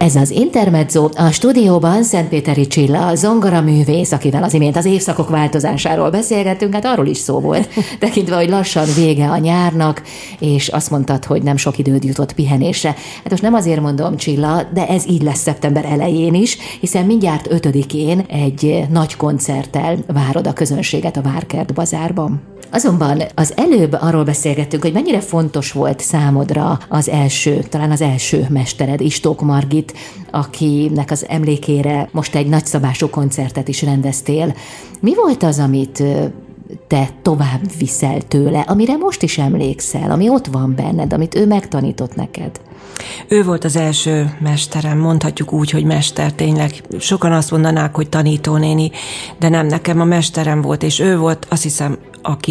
Ez az Intermezzo, a stúdióban Szentpéteri Csilla, zongoraművész, akivel az imént az évszakok változásáról beszélgettünk, hát arról is szó volt, tekintve, hogy lassan vége a nyárnak, és azt mondtad, hogy nem sok időd jutott pihenésre. Hát most nem azért mondom, Csilla, de ez így lesz szeptember elején is, hiszen mindjárt 5-én egy nagy koncerttel várod a közönséget a Várkert Bazárban. Azonban az előbb arról beszélgettünk, hogy mennyire fontos volt számodra talán az első mestered, Istók Margit, akinek az emlékére most egy nagyszabású koncertet is rendeztél. Mi volt az, amit te tovább viszel tőle, amire most is emlékszel, ami ott van benned, amit ő megtanított neked? Ő volt az első mesterem, mondhatjuk úgy, hogy mester tényleg. Sokan azt mondanák, hogy tanítónéni, de nem, nekem a mesterem volt, és ő volt, azt hiszem,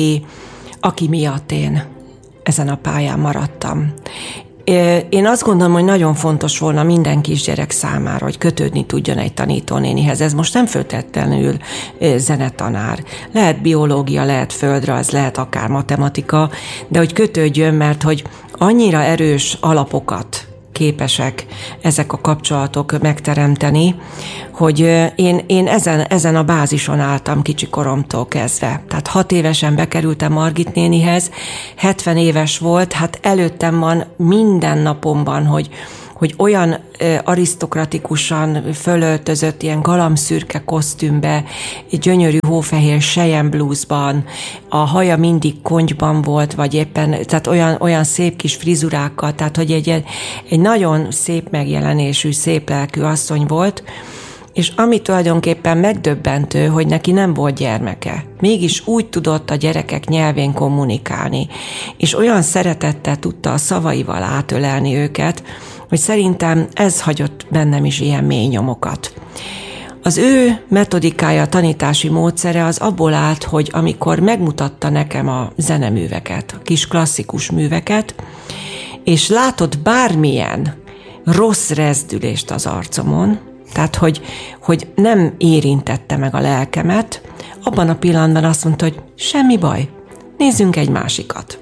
aki miatt én ezen a pályán maradtam. Én azt gondolom, hogy nagyon fontos volna minden kisgyerek számára, hogy kötődni tudjon egy tanítónénihez. Ez most nem feltétlenül zenetanár. Lehet biológia, lehet földrajz, lehet akár matematika, de hogy kötődjön, mert hogy annyira erős alapokat képesek ezek a kapcsolatok megteremteni, hogy én ezen a bázison álltam kicsi koromtól kezdve. Tehát 6 évesen bekerültem Margit nénihez, 70 éves volt, hát előttem van minden napomban, hogy olyan arisztokratikusan fölöltözött ilyen galamszürke kosztümbe, gyönyörű hófehér selyemblúzban, a haja mindig kontyban volt, vagy éppen, tehát olyan szép kis frizurákkal, tehát hogy egy nagyon szép megjelenésű, szép lelkű asszony volt, és ami tulajdonképpen megdöbbentő, hogy neki nem volt gyermeke. Mégis úgy tudott a gyerekek nyelvén kommunikálni, és olyan szeretettel tudta a szavaival átölelni őket, hogy szerintem ez hagyott bennem is ilyen mély nyomokat. Az ő metodikája, tanítási módszere az abból állt, hogy amikor megmutatta nekem a zeneműveket, a kis klasszikus műveket, és látott bármilyen rossz rezdülést az arcomon, tehát hogy nem érintette meg a lelkemet, abban a pillanatban azt mondta, hogy semmi baj, nézzünk egy másikat.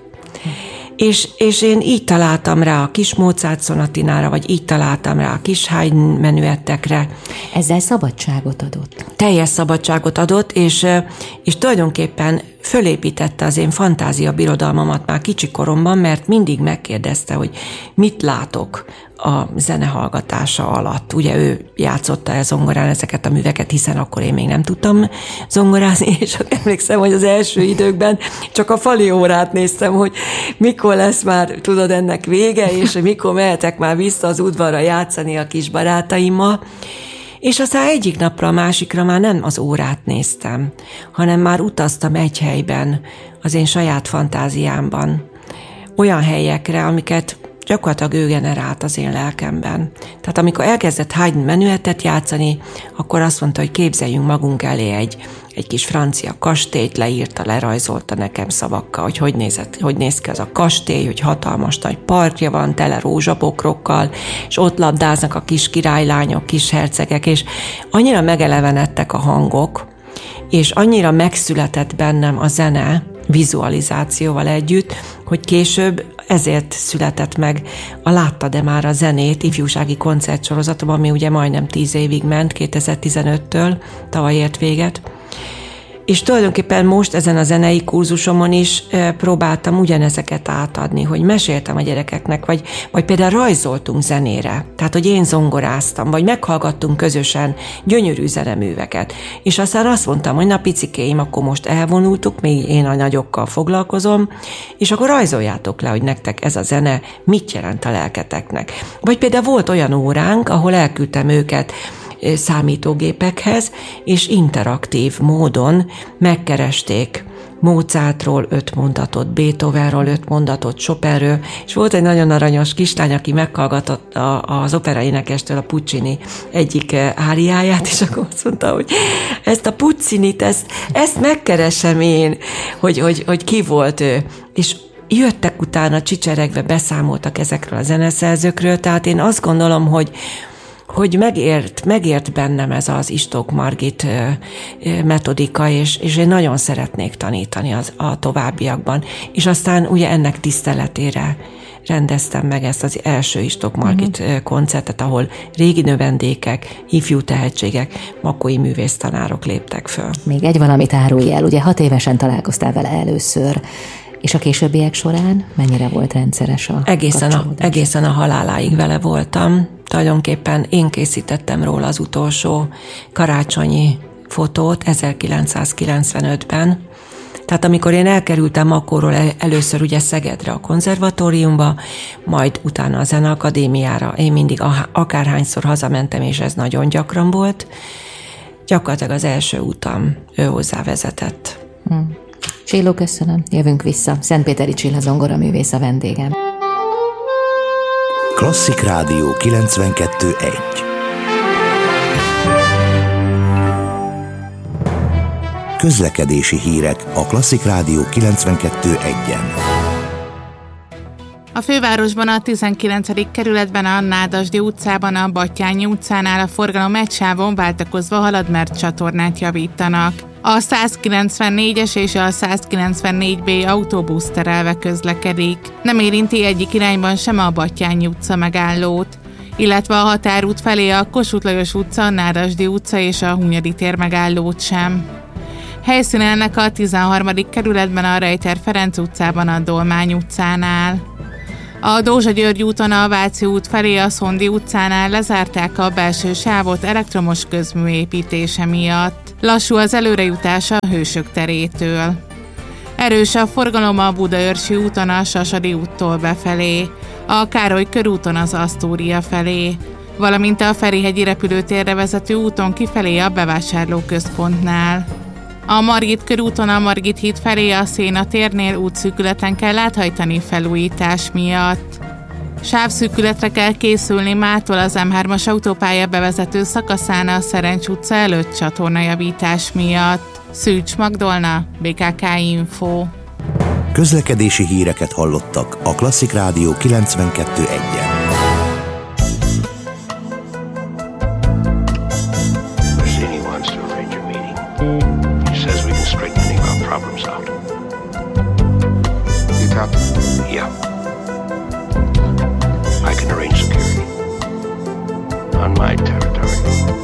És én így találtam rá a kis Mozart szonatinára, vagy így találtam rá a kis Haydn menüettekre. Ezzel szabadságot adott? Teljes szabadságot adott, és tulajdonképpen fölépítette az én fantázia birodalmamat már kicsi koromban, mert mindig megkérdezte, hogy mit látok a zenehallgatása alatt. Ugye ő játszotta el zongorán ezeket a műveket, hiszen akkor én még nem tudtam zongorázni, és emlékszem, hogy az első időkben csak a fali órát néztem, hogy mikor lesz már, tudod, ennek vége, és hogy mikor mehetek már vissza az udvarra játszani a kis barátaimmal. És aztán egyik napra a másikra már nem az órát néztem, hanem már utaztam egy helyben, az én saját fantáziámban, olyan helyekre, amiket gyakorlatilag ő generált az én lelkemben. Tehát amikor elkezdett Haydn menüetet játszani, akkor azt mondta, hogy képzeljünk magunk elé egy kis francia kastélyt, lerajzolta nekem szavakkal, hogy néz ki az a kastély, hogy hatalmas nagy parkja van, tele rózsabokrokkal, és ott labdáznak a kis királylányok, kis hercegek, és annyira megelevenedtek a hangok, és annyira megszületett bennem a zene, vizualizációval együtt, hogy később ezért született meg a Láttad-e már a zenét ifjúsági koncertsorozatom, ami ugye majdnem 10 évig ment, 2015-től, tavaly ért véget. És tulajdonképpen most ezen a zenei kurzusomon is próbáltam ugyanezeket átadni, hogy meséltem a gyerekeknek, vagy például rajzoltunk zenére, tehát hogy én zongoráztam, vagy meghallgattunk közösen gyönyörű zeneműveket. És aztán azt mondtam, hogy na picikéim, akkor most elvonultuk, még én a nagyokkal foglalkozom, és akkor rajzoljátok le, hogy nektek ez a zene mit jelent a lelketeknek. Vagy például volt olyan óránk, ahol elküldtem őket számítógépekhez, és interaktív módon megkeresték Mozartról 5 mondatot, Beethovenről 5 mondatot, Chopinről, és volt egy nagyon aranyos kislány, aki meghallgatott az operaénekestől a Puccini egyik áriáját, és akkor azt mondta, hogy ezt a Puccinit, ezt megkeresem én, hogy ki volt ő. És jöttek utána csicseregve, beszámoltak ezekről a zeneszerzőkről, tehát én azt gondolom, hogy megért bennem ez az Istók Margit metodika, és én nagyon szeretnék tanítani a továbbiakban. És aztán ugye ennek tiszteletére rendeztem meg ezt az első Istok Margit koncertet, ahol régi növendékek, ifjú tehetségek, makói művésztanárok léptek föl. Még egy valamit árulj el, ugye 6 évesen találkoztál vele először, és a későbbiek során mennyire volt rendszeres a egészen a haláláig vele voltam. Tulajdonképpen én készítettem róla az utolsó karácsonyi fotót 1995-ben. Tehát amikor én elkerültem akkorról először ugye Szegedre a konzervatóriumba, majd utána a Zeneakadémiára, én mindig akárhányszor hazamentem, és ez nagyon gyakran volt, gyakorlatilag az első utam ő hozzá vezetett. Csilló, köszönöm. Jövünk vissza. Szentpéteri Csilla zongoraművész a vendégem. Klasszik Rádió 92.1. Közlekedési hírek a Klasszik Rádió 92.1-en. A fővárosban a 19. kerületben a Nádasdy utcában, a Battyányi utcánál a forgalom egy sávon váltakozva halad, mert csatornát javítanak. A 194-es és a 194B autóbusz terelve közlekedik. Nem érinti egyik irányban sem a Battyányi utca megállót, illetve a Határút felé a Kossuth Lajos utca, a Nádasdy utca és a Hunyadi tér megállót sem. Helyszínen ennek a 13. kerületben a Rejter Ferenc utcában, a Dolmány utcánál. A Dózsa György úton a Váci út felé a Szondi utcánál lezárták a belső sávot elektromos közmű építése miatt. Lassú az előrejutás a Hősök terétől. Erős a forgalom a Budaörsi úton a Sasadi úttól befelé, a Károly körúton az Asztória felé, valamint a Ferihegyi repülőtérre vezető úton kifelé a bevásárlóközpontnál. A Margit körúton a Margit híd felé a Széna térnél útszűkületen kell áthajtani felújítás miatt. Sávszűkületre kell készülni mától az M3-as autópálya bevezető szakaszán a Szerencs utca előtt csatornajavítás miatt. Szűcs Magdolna, BKK Info. Közlekedési híreket hallottak a Klasszik Rádió 92.1-en. Yeah. I can arrange security. On my time.